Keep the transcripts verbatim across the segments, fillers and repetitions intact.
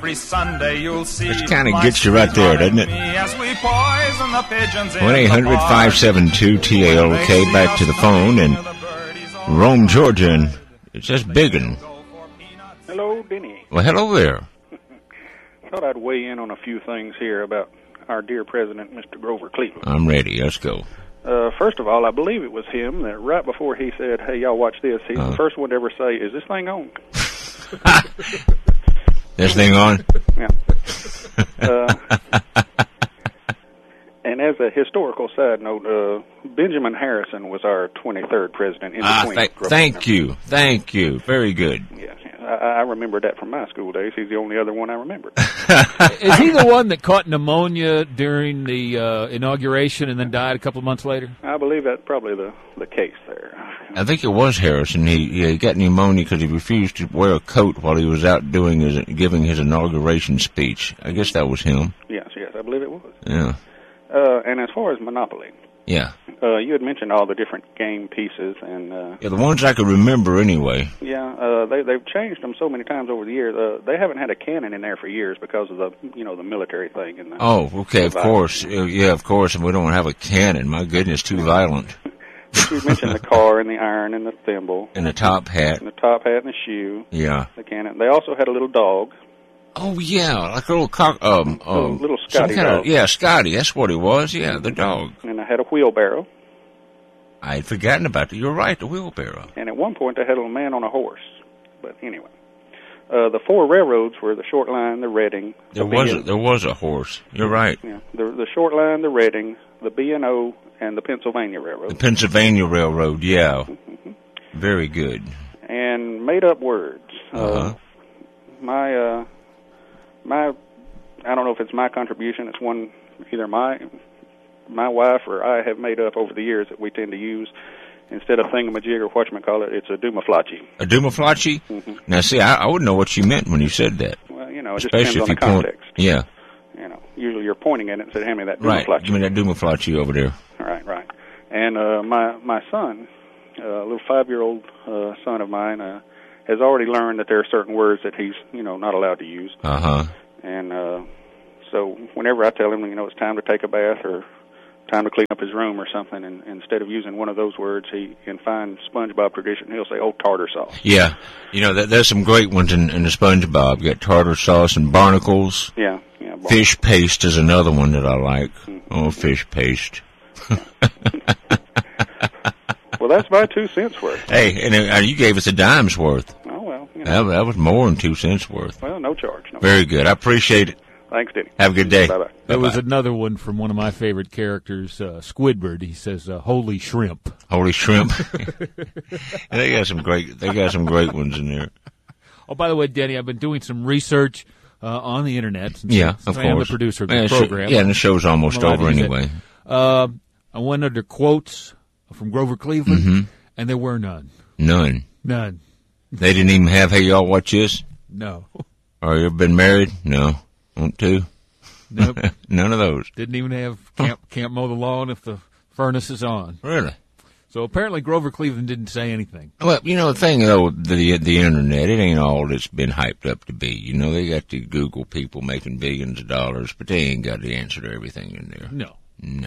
Every Sunday you'll see. This kind of gets you right there, doesn't it? one eight hundred five seven two T A L K. Back to the phone in Rome, Georgia, and it's just biggin'. Hello, Denny. Well, hello there. Thought I'd weigh in on a few things here about our dear president, Mister Grover Cleveland. I'm ready. Let's go. Uh, first of all, I believe it was him that right before he said, "Hey, y'all watch this," he's uh, the first one to ever say, "Is this thing on?" This thing on? Yeah. Uh, and as a historical side note, uh, Benjamin Harrison was our twenty-third president. In ah, between th- thank you. Thank you. Very good. Yeah, I, I remember that from my school days. He's the only other one I remember. Is he the one that caught pneumonia during the uh, inauguration and then died a couple of months later? I believe that's probably the, the case there. I think it was Harrison. He, he got pneumonia because he refused to wear a coat while he was out doing his giving his inauguration speech. I guess that was him. Yes, yes, I believe it was. Yeah. Uh, and as far as Monopoly, yeah, uh, you had mentioned all the different game pieces, and uh, yeah, the ones I could remember anyway. Yeah, uh, they they've changed them so many times over the years. Uh, they haven't had a cannon in there for years because of the you know the military thing. And the, oh, okay, of course, uh, yeah, of course, and we don't have a cannon. My goodness, too violent. But you mentioned the car and the iron and the thimble and the top hat and the top hat and the shoe. Yeah, the cannon. They also had a little dog. Oh yeah, like a little cock, um, um, little, little Scotty kind dog. Of, yeah, Scotty. That's what it was. Yeah, the dog. And I had a wheelbarrow. I had forgotten about it. You're right, the wheelbarrow. And at one point, I had a little man on a horse. But anyway, uh, the four railroads were the Short Line, the Reading. There the was a, there was a horse. You're right. Yeah, the the Short Line, the Reading, the B and O, and the Pennsylvania Railroad. The Pennsylvania Railroad. Yeah, mm-hmm. Very good. And made up words. Uh-huh. Uh, my. Uh, My, I don't know if it's my contribution. It's one either my my wife or I have made up over the years that we tend to use instead of thingamajig or whatchamacallit. It's a doomaflachi. A doomaflachi? Mm-hmm. Now, see, I, I wouldn't know what you meant when you said that. Well, you know, it Especially just depends on the point, context. Yeah. You know, usually you're pointing at it and say, "Hand me that doomaflachi." Right. Give me that doomaflachi over there. Right, right. And uh, my my son, uh, a little five-year-old uh, son of mine. Uh, has already learned that there are certain words that he's, you know, not allowed to use. Uh-huh. And uh, so whenever I tell him, you know, it's time to take a bath or time to clean up his room or something, and, and instead of using one of those words, he, in fine SpongeBob tradition, he'll say, "Oh, tartar sauce." Yeah. You know, there's some great ones in, in the SpongeBob. You got tartar sauce and barnacles. Yeah, yeah. Barnacles. Fish paste is another one that I like. Mm-hmm. Oh, fish paste. Well, that's my two cents worth. Hey, and uh, you gave us a dime's worth. Oh, well. You know. that, that was more than two cents worth. Well, no charge. No Very charge. good. I appreciate it. Thanks, Denny. Have a good day. Bye-bye. There was another one from one of my favorite characters, uh, Squidward. He says, uh, "Holy shrimp." Holy shrimp. They got some great. They got some great ones in there. Oh, by the way, Denny, I've been doing some research uh, on the internet. Since yeah, since of I course. am the producer of the yeah, program. Yeah, and the show's almost over anyway. Uh, I went under quotes from Grover Cleveland, mm-hmm. and there were none. None. None. They didn't even have, "Hey, y'all, watch this"? No. Or you ever been married? No. Want to? Nope. None of those. Didn't even have can't, can't mow the lawn if the furnace is on. Really? So apparently Grover Cleveland didn't say anything. Well, you know, the thing, though, the the internet, it ain't all it's been hyped up to be. You know, they got the Google people making billions of dollars, but they ain't got the answer to everything in there. No. Nah.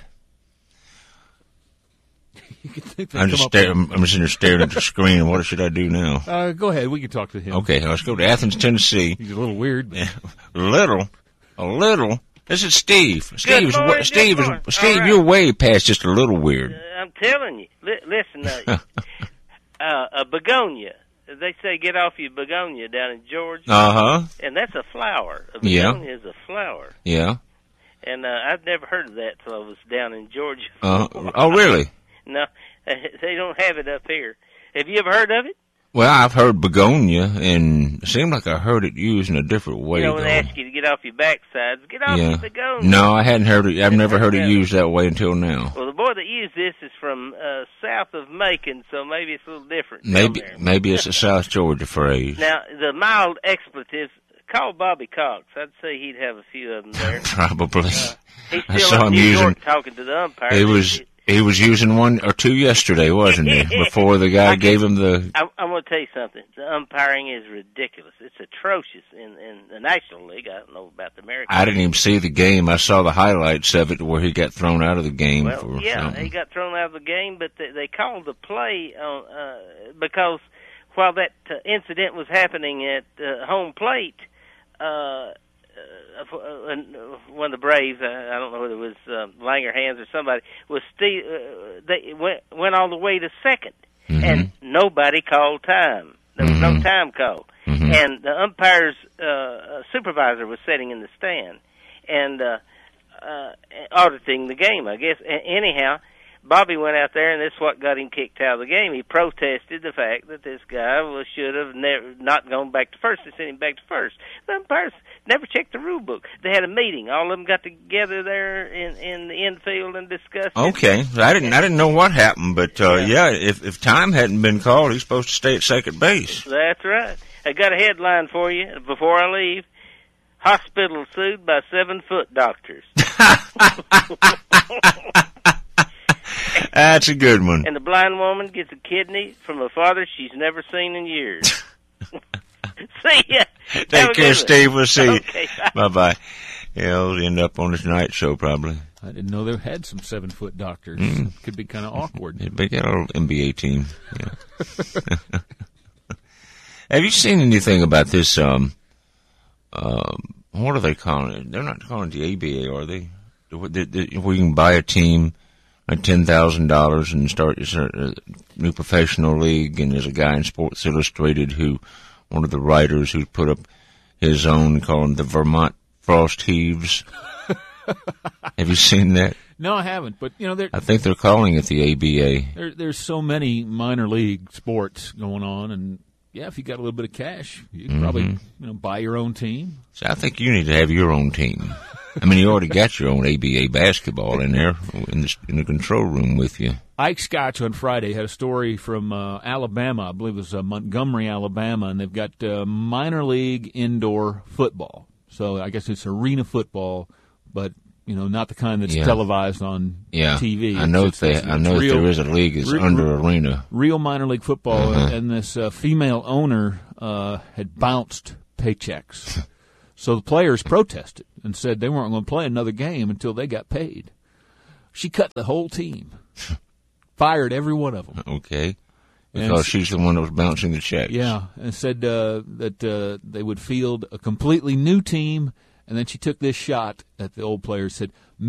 You can think I'm just, stare, I'm, I'm just sitting there staring at the screen. What should I do now? Uh, go ahead. We can talk to him. Okay, let's go to Athens, Tennessee. He's a little weird. Yeah, little. A little. This is Steve. Steve, morning, Steve, is, Steve, right. You're way past just a little weird. Uh, I'm telling you. Li- listen, uh, uh, a begonia. They say get off your begonia down in Georgia. Uh-huh. And that's a flower. A Yeah. begonia is a flower. Yeah. And uh, I've never heard of that till I was down in Georgia. Uh, oh, really? No, they don't have it up here. Have you ever heard of it? Well, I've heard begonia, and it seemed like I heard it used in a different way. You know, when though. they ask you to get off your backsides, get off yeah. your begonia. No, I hadn't heard it. I've never heard it Yeah. used that way until now. Well, the boy that used this is from uh, south of Macon, so maybe it's a little different. Maybe, down there. maybe it's a South Georgia phrase. Now, the mild expletives, call Bobby Cox. I'd say he'd have a few of them there. Probably. Uh, he's I still saw in him New using. York talking to the umpire. He was. He was using one or two yesterday, wasn't he? Before the guy I gave him the. I, I'm gonna want to tell you something. The umpiring is ridiculous. It's atrocious in, in the National League. I don't know about the American I didn't even see the game. I saw the highlights of it where he got thrown out of the game. Well, for yeah, something. he got thrown out of the game, but they, they called the play on, uh, because while that uh, incident was happening at uh, home plate, uh, uh, one of the Braves, uh, I don't know whether it was uh, Langerhans or somebody, was sti- uh, they went, went all the way to second. Mm-hmm. And nobody called time. There was mm-hmm. no time call. Mm-hmm. And the umpire's uh, supervisor was sitting in the stand and uh, uh, auditing the game, I guess. A- anyhow, Bobby went out there, and this is what got him kicked out of the game. He protested the fact that this guy was, should have never not gone back to first. They sent him back to first. The umpires never checked the rule book. They had a meeting. All of them got together there in, in the infield and discussed it. Okay, I didn't I didn't know what happened, but uh, yeah, yeah if, if time hadn't been called, he's supposed to stay at second base. That's right. I got a headline for you before I leave. Hospital sued by seven-foot doctors. That's a good one. And the blind woman gets a kidney from a father she's never seen in years. See ya. Take care, Steve. We'll see okay, you. Bye-bye. Yeah, we'll end up on the Tonight Show probably. I didn't know they had some seven-foot doctors. Mm. Could be kind of awkward. Yeah, they got a little N B A team. Yeah. Have you seen anything about this? Um, um, what are they calling it? They're not calling it the A B A, are they? Where you can buy a team like ten thousand dollars and start a new professional league. And there's a guy in Sports Illustrated who, one of the writers, who put up his own, called him the Vermont Frost Heaves. Have you seen that? No, I haven't. But you know, there, I think they're calling it the A B A. There, there's so many minor league sports going on, and yeah, if you got a little bit of cash, you can mm-hmm. probably you know buy your own team. So I think you need to have your own team. I mean, you already got your own A B A basketball in there in the, in the control room with you. Ike Scotch on Friday had a story from uh, Alabama. I believe it was uh, Montgomery, Alabama, and they've got uh, minor league indoor football. So I guess it's arena football, but you know, not the kind that's yeah. televised on yeah. T V. I know it's, they. it's, I know real, there is a league that's re- under arena. Real minor league football, uh-huh. and this uh, female owner uh, had bounced paychecks. So the players protested and said they weren't going to play another game until they got paid. She cut the whole team, fired every one of them. Okay, because and she's the one that was bouncing the checks. Yeah, and said uh, that uh, they would field a completely new team. And then she took this shot at the old players, said,